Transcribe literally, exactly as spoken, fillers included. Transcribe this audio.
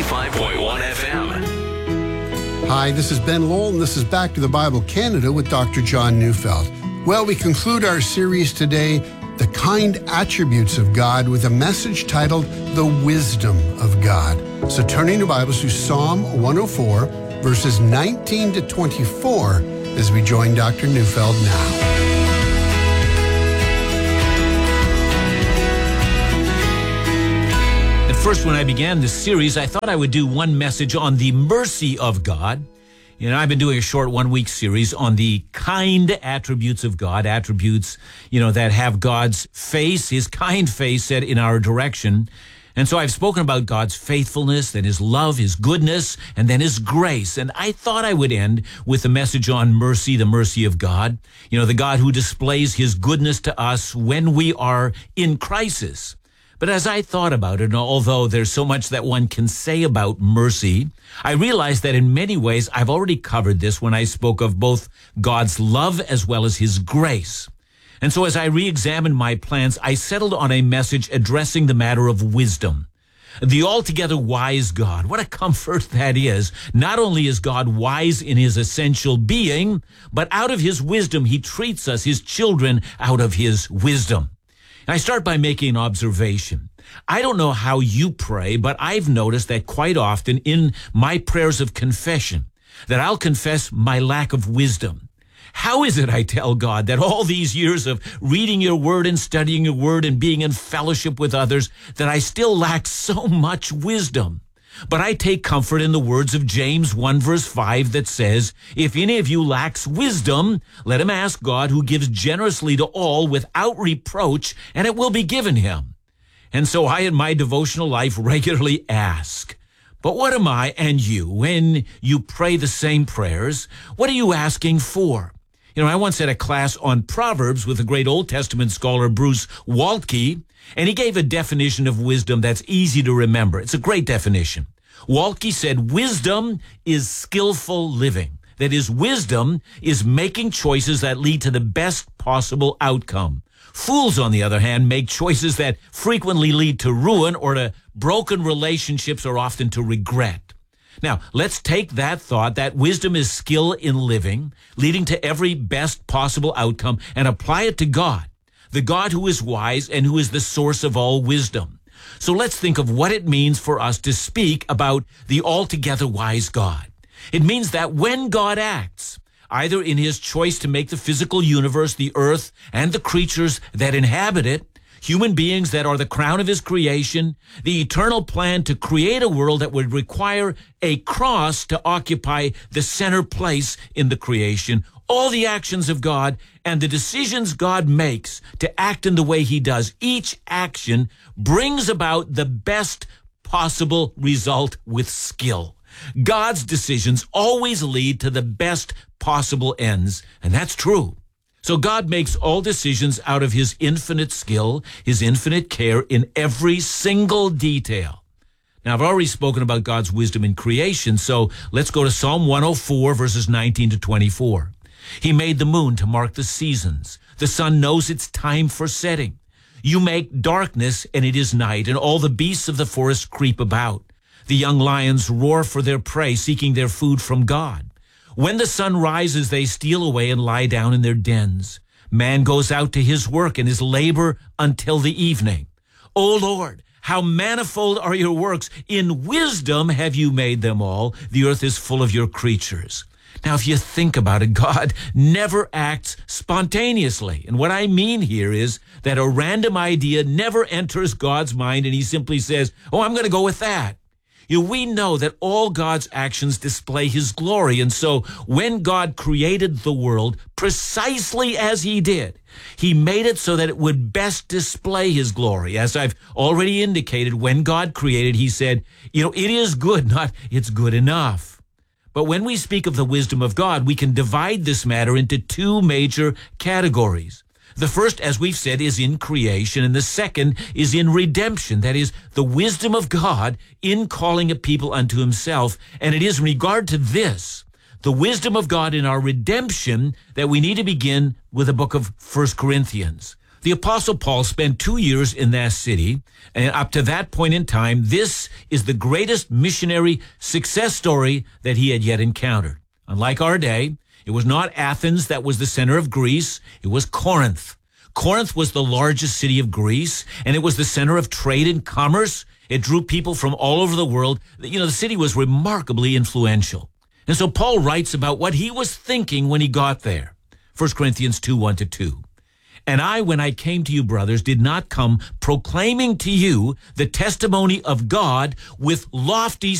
ninety-five point one F M. Hi, this is Ben Lowell, and this is Back to the Bible Canada with Doctor John Neufeld. Well, we conclude our series today, The Kind Attributes of God, with a message titled, The Wisdom of God. So turning your Bibles to Psalm one oh four, verses nineteen to twenty-four, as we join Doctor Neufeld now. First, when I began this series, I thought I would do one message on the mercy of God. You know, I've been doing a short one-week series on the kind attributes of God, attributes, you know, that have God's face, his kind face set in our direction. And so I've spoken about God's faithfulness, then his love, his goodness, and then his grace. And I thought I would end with a message on mercy, the mercy of God. You know, the God who displays his goodness to us when we are in crisis. But as I thought about it, although there's so much that one can say about mercy, I realized that in many ways I've already covered this when I spoke of both God's love as well as his grace. And so as I re-examined my plans, I settled on a message addressing the matter of wisdom. The altogether wise God, what a comfort that is. Not only is God wise in his essential being, but out of his wisdom, he treats us, his children, out of his wisdom. I start by making an observation. I don't know how you pray, but I've noticed that quite often in my prayers of confession, that I'll confess my lack of wisdom. How is it, I tell God, that all these years of reading your word and studying your word and being in fellowship with others, that I still lack so much wisdom? But I take comfort in the words of James one verse five that says, if any of you lacks wisdom, let him ask God, who gives generously to all without reproach, and it will be given him. And so I in my devotional life regularly ask, but what am I and you, when you pray the same prayers, what are you asking for? You know, I once had a class on Proverbs with the great Old Testament scholar Bruce Waltke, and he gave a definition of wisdom that's easy to remember. It's a great definition. Waltke said, wisdom is skillful living. That is, wisdom is making choices that lead to the best possible outcome. Fools, on the other hand, make choices that frequently lead to ruin or to broken relationships or often to regret. Now, let's take that thought, that wisdom is skill in living, leading to every best possible outcome, and apply it to God, the God who is wise and who is the source of all wisdom. So let's think of what it means for us to speak about the altogether wise God. It means that when God acts, either in his choice to make the physical universe, the earth, and the creatures that inhabit it, human beings that are the crown of his creation, the eternal plan to create a world that would require a cross to occupy the center place in the creation, all the actions of God and the decisions God makes to act in the way he does, each action brings about the best possible result with skill. God's decisions always lead to the best possible ends, and that's true. So God makes all decisions out of his infinite skill, his infinite care in every single detail. Now, I've already spoken about God's wisdom in creation, so let's go to Psalm one oh four, verses nineteen to twenty-four. He made the moon to mark the seasons. The sun knows its time for setting. You make darkness, and it is night, and all the beasts of the forest creep about. The young lions roar for their prey, seeking their food from God. When the sun rises, they steal away and lie down in their dens. Man goes out to his work and his labor until the evening. O Lord, how manifold are your works. In wisdom have you made them all. The earth is full of your creatures. Now, if you think about it, God never acts spontaneously. And what I mean here is that a random idea never enters God's mind and he simply says, oh, I'm going to go with that. You know, we know that all God's actions display his glory. And so when God created the world precisely as he did, he made it so that it would best display his glory. As I've already indicated, when God created, he said, you know, it is good, not it's good enough. But when we speak of the wisdom of God, we can divide this matter into two major categories. The first, as we've said, is in creation, and the second is in redemption. That is, the wisdom of God in calling a people unto himself. And it is in regard to this, the wisdom of God in our redemption, that we need to begin with the book of First Corinthians. The Apostle Paul spent two years in that city, and up to that point in time, this is the greatest missionary success story that he had yet encountered. Unlike our day, it was not Athens that was the center of Greece, it was Corinth. Corinth was the largest city of Greece, and it was the center of trade and commerce. It drew people from all over the world. You know, the city was remarkably influential. And so Paul writes about what he was thinking when he got there. First Corinthians two, one to two. And I, when I came to you, brothers, did not come proclaiming to you the testimony of God with lofty